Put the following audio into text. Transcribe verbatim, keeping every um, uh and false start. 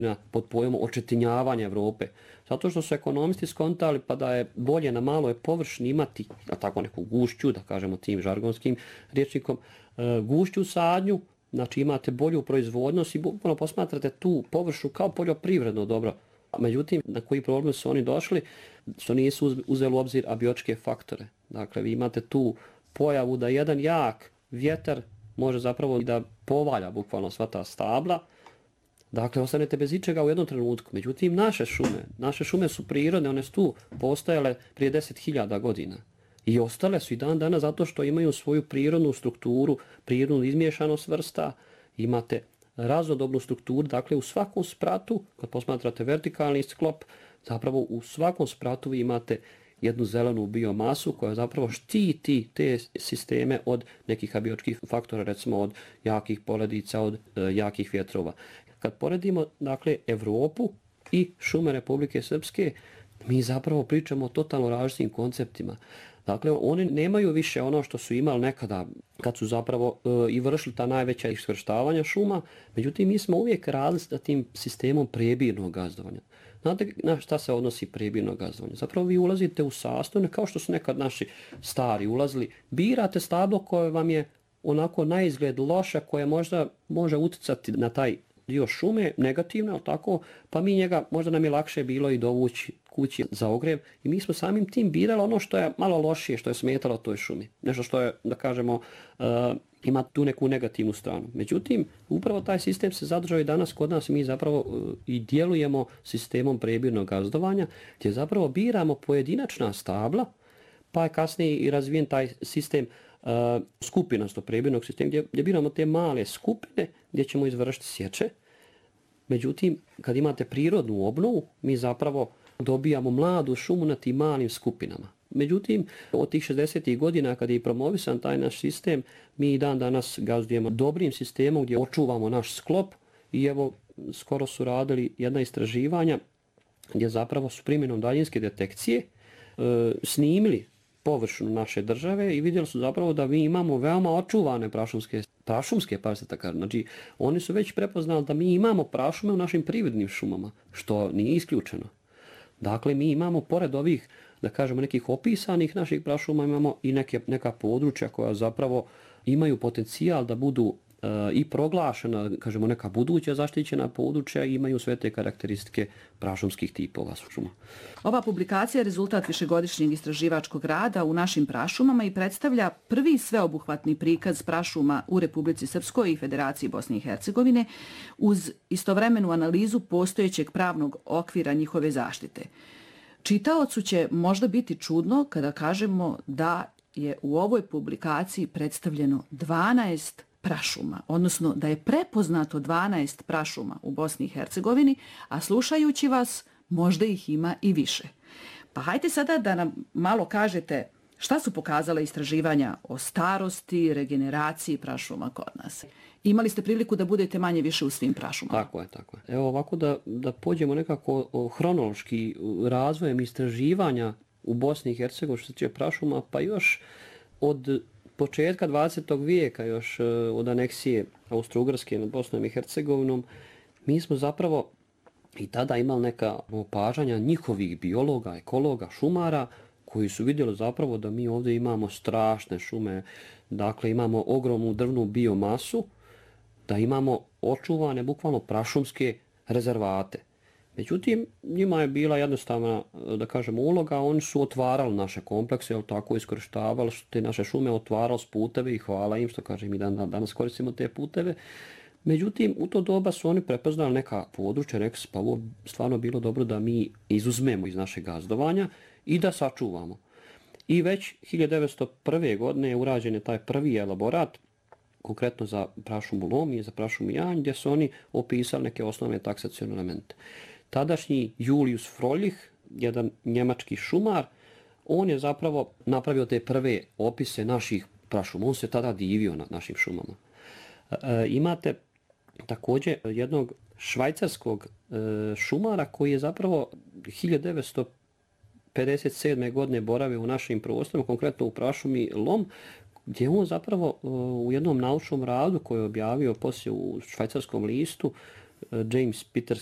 pod pojmom očetinjavanja Evrope. Zato što su ekonomisti skontali pa da je bolje na maloj površini imati a tako neku gušću, da kažemo tim žargonskim rječnikom, gušću sadnju, znači imate bolju proizvodnost i bukvalno posmatrate tu površinu kao poljoprivredno dobro. Međutim, na koji problem su oni došli, što nisu uzeli u obzir abiotičke faktore. Dakle, vi imate tu pojavu da jedan jak vjetar može zapravo i da povalja bukvalno sva ta stabla. Dakle, ostanete bez ičega u jednom trenutku. Međutim, naše šume, naše šume su prirodne, one su tu postojale prije deset hiljada godina. I ostale su i dan dana zato što imaju svoju prirodnu strukturu, prirodnu izmiješanost vrsta, imate raznodobnu strukturu, dakle u svakom spratu, kad posmatrate vertikalni sklop, zapravo u svakom spratu vi imate jednu zelenu biomasu koja zapravo štiti te sisteme od nekih abiotičkih faktora, recimo od jakih poledica, od e, jakih vjetrova. Kad poredimo, dakle, Evropu i šume Republike Srpske, mi zapravo pričamo o totalno različitim konceptima. Dakle, oni nemaju više ono što su imali nekada kad su zapravo e, i vršili ta najveća iskrštavanja šuma, međutim, mi smo uvijek radili sa tim sistemom prebirnog gazdovanja. Znate na šta se odnosi prebirno gazdovanje? Zapravo vi ulazite u sastojne, kao što su nekad naši stari ulazili, birate stablo koje vam je onako na izgled loša, koje možda može uticati na taj dio šume, negativno, ali tako, pa mi njega, možda nam je lakše bilo i dovući kući za ogrev i mi smo samim tim birali ono što je malo lošije, što je smetalo toj šumi. Nešto što je, da kažemo, uh, ima tu neku negativnu stranu. Međutim, upravo taj sistem se zadržao i danas kod nas, mi zapravo uh, i djelujemo sistemom prebirnog gazdovanja, gdje zapravo biramo pojedinačna stabla, pa je kasnije i razvijen taj sistem uh, skupinasto prebirnog sistema, gdje, gdje biramo te male skupine, gdje ćemo izvršiti sječe. Međutim, kad imate prirodnu obnovu, mi zapravo dobijamo mladu šumu na tim malim skupinama. Međutim, od tih šezdesetih godina kad je promovisan taj naš sistem, mi i dan danas gazdujemo dobrim sistemom gdje očuvamo naš sklop i evo skoro su radili jedna istraživanja gdje zapravo su primjenom daljinske detekcije e, snimili površinu naše države i vidjeli su zapravo da mi imamo veoma očuvane prašumske, prašumske pazite tako. Znači, oni su već prepoznali da mi imamo prašume u našim prirodnim šumama, što nije isključeno. Dakle, mi imamo, pored ovih, da kažemo, nekih opisanih naših prašuma, imamo i neke, neka područja koja zapravo imaju potencijal da budu e, i proglašena, kažemo, neka buduća zaštićena područja i imaju sve te karakteristike prašumskih tipova šuma. Ova publikacija je rezultat višegodišnjeg istraživačkog rada u našim prašumama i predstavlja prvi sveobuhvatni prikaz prašuma u Republici Srpskoj i Federaciji Bosne i Hercegovine uz istovremenu analizu postojećeg pravnog okvira njihove zaštite. Čitaocu će možda biti čudno kada kažemo da je u ovoj publikaciji predstavljeno dvanaest prašuma, odnosno da je prepoznato dvanaest prašuma u Bosni i Hercegovini, a slušajući vas možda ih ima i više. Pa hajde sada da nam malo kažete šta su pokazala istraživanja o starosti, regeneraciji prašuma kod nas. Imali ste priliku da budete manje više u svim prašumama. Tako je, tako je. Evo ovako da, da pođemo nekako hronološki razvojem istraživanja u Bosni i Hercegovini što se tiče prašuma, pa još od početka dvadesetog vijeka, još od aneksije Austro-Ugarske nad Bosnom i Hercegovinom, mi smo zapravo i tada imali neka opažanja njihovih biologa, ekologa, šumara, koji su vidjeli zapravo da mi ovdje imamo strašne šume, dakle imamo ogromnu drvnu biomasu, da imamo očuvane bukvalno prašumske rezervate. Međutim, njima je bila jednostavna, da kažemo, uloga, oni su otvarali naše komplekse, ali tako iskorištavali su te naše šume, otvarali s puteve i hvala im, što kažem, mi dan, danas koristimo te puteve. Međutim, u to doba su oni prepoznali neka područja, rekli su, pa ovo stvarno bilo dobro da mi izuzmemo iz našeg gazdovanja i da sačuvamo. I već hiljadu devetsto prve. godine je urađen je taj prvi elaborat, konkretno za prašumu lom i za prašumu janj, gdje su oni opisali neke osnovne taksacione elemente. Tadašnji Julius Froelich, jedan njemački šumar, on je zapravo napravio te prve opise naših prašuma. On se tada divio na našim šumama. E, imate također jednog švajcarskog e, šumara koji je zapravo hiljadu devetsto pedeset sedme. godine boravio u našim prostorima, konkretno u prašumi lom, gdje on zapravo u jednom naučnom radu koji je objavio poslije u švajcarskom listu James Peters